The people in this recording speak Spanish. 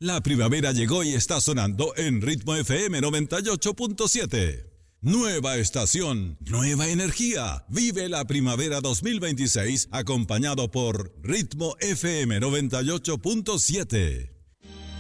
La primavera llegó y está sonando en Ritmo FM 98.7. Nueva estación, nueva energía. Vive la primavera 2026 acompañado por Ritmo FM 98.7.